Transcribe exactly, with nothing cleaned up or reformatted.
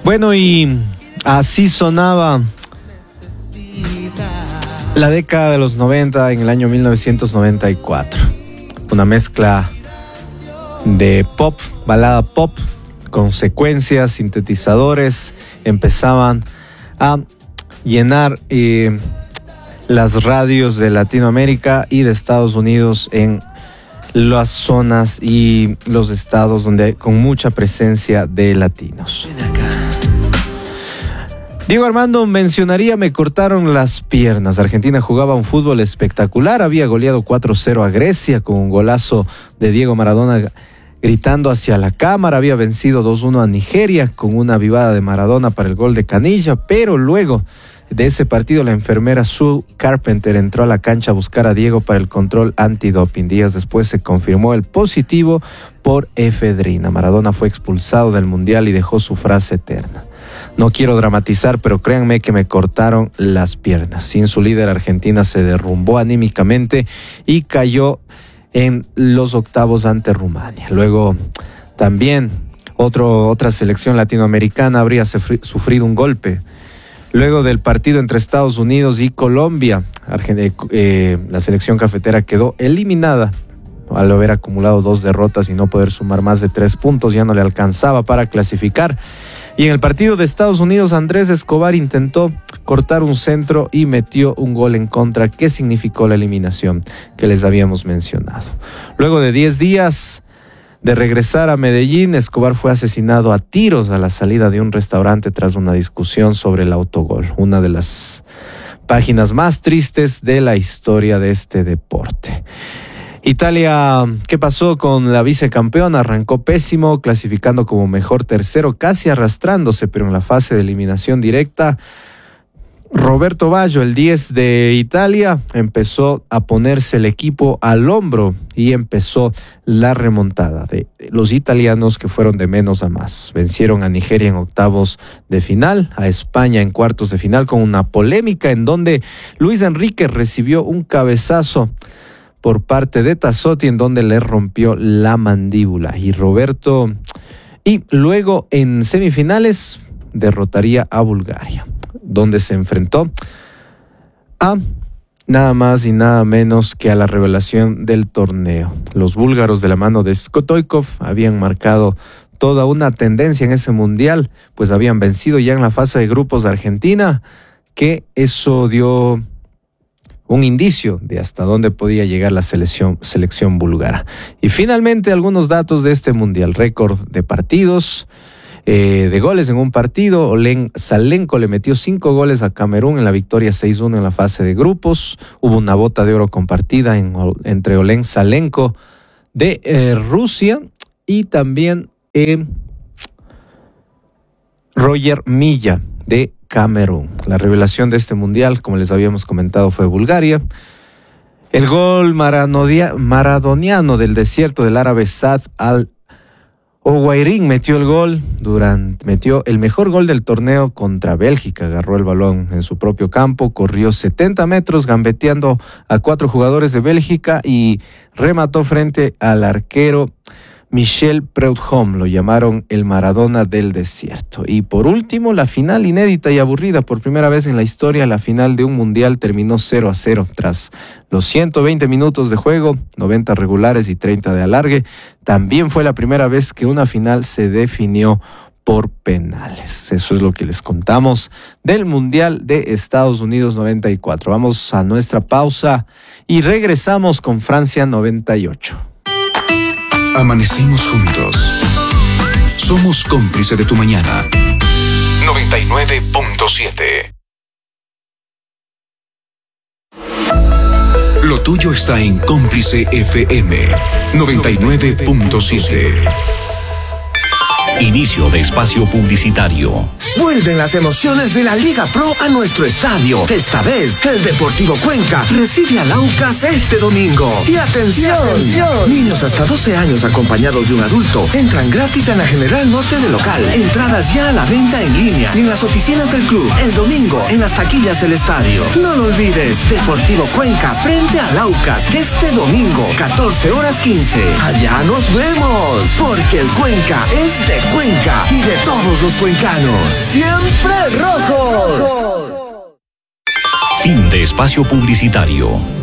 Bueno, y así sonaba la década de los noventa en el año mil novecientos noventa y cuatro. Una mezcla de pop, balada pop, con secuencias, sintetizadores, empezaban a llenar eh, las radios de Latinoamérica y de Estados Unidos en las zonas y los estados donde hay con mucha presencia de latinos. Diego Armando mencionaría: me cortaron las piernas. Argentina jugaba un fútbol espectacular, había goleado cuatro cero a Grecia con un golazo de Diego Maradona gritando hacia la cámara, había vencido dos uno a Nigeria con una vivada de Maradona para el gol de Canilla, pero luego de ese partido la enfermera Sue Carpenter entró a la cancha a buscar a Diego para el control antidoping. Días después se confirmó el positivo por efedrina. Maradona fue expulsado del Mundial y dejó su frase eterna: no quiero dramatizar, pero créanme que me cortaron las piernas. Sin su líder, Argentina se derrumbó anímicamente y cayó en los octavos ante Rumania. Luego también otro, otra selección latinoamericana habría sufrido un golpe. Luego del partido entre Estados Unidos y Colombia, eh, la selección cafetera quedó eliminada al haber acumulado dos derrotas y no poder sumar más de tres puntos. Ya no le alcanzaba para clasificar. Y en el partido de Estados Unidos, Andrés Escobar intentó cortar un centro y metió un gol en contra, que significó la eliminación que les habíamos mencionado. Luego de diez días de regresar a Medellín, Escobar fue asesinado a tiros a la salida de un restaurante tras una discusión sobre el autogol. Una de las páginas más tristes de la historia de este deporte. Italia, ¿qué pasó con la vicecampeona? Arrancó pésimo, clasificando como mejor tercero, casi arrastrándose, pero en la fase de eliminación directa, Roberto Baggio, el diez de Italia, empezó a ponerse el equipo al hombro y empezó la remontada de los italianos, que fueron de menos a más. Vencieron a Nigeria en octavos de final, a España en cuartos de final, con una polémica en donde Luis Enrique recibió un cabezazo por parte de Tassotti, en donde le rompió la mandíbula. Y Roberto, y luego en semifinales derrotaría a Bulgaria, donde se enfrentó a nada más y nada menos que a la revelación del torneo. Los búlgaros, de la mano de Stoichkov, habían marcado toda una tendencia en ese mundial, pues habían vencido ya en la fase de grupos de Argentina, que eso dio un indicio de hasta dónde podía llegar la selección, selección búlgara. Y finalmente algunos datos de este mundial: récord de partidos, eh, de goles en un partido. Olen Salenko le metió cinco goles a Camerún en la victoria seis uno en la fase de grupos. Hubo una bota de oro compartida en, entre Olen Salenko de eh, Rusia y también eh, Roger Milla de Camerún. La revelación de este mundial, como les habíamos comentado, fue Bulgaria. El gol maradoniano del desierto del árabe Saad Al-Owairin metió el gol durante, metió el mejor gol del torneo contra Bélgica. Agarró el balón en su propio campo, corrió setenta metros gambeteando a cuatro jugadores de Bélgica y remató frente al arquero Michel Preud'homme. Lo llamaron el Maradona del desierto. Y por último, la final inédita y aburrida. Por primera vez en la historia, la final de un mundial terminó cero a cero tras los ciento veinte minutos de juego, noventa regulares y treinta de alargue. También fue la primera vez que una final se definió por penales. Eso es lo que les contamos del Mundial de Estados Unidos noventa y cuatro. Vamos a nuestra pausa y regresamos con Francia noventa y ocho. Amanecimos juntos. Somos cómplice de tu mañana. noventa y nueve punto siete. Lo tuyo está en Cómplice F M noventa y nueve punto siete. Inicio de espacio publicitario. Vuelven las emociones de la Liga Pro a nuestro estadio. Esta vez, el Deportivo Cuenca recibe al Aucas este domingo. Y atención, y atención, niños hasta doce años acompañados de un adulto entran gratis en la General Norte del local. Entradas ya a la venta en línea y en las oficinas del club. El domingo, en las taquillas del estadio. No lo olvides, Deportivo Cuenca frente al Aucas este domingo, catorce horas quince. Allá nos vemos, porque el Cuenca es de Cuenca y de todos los cuencanos. ¡Siempre rojos! Fin de espacio publicitario.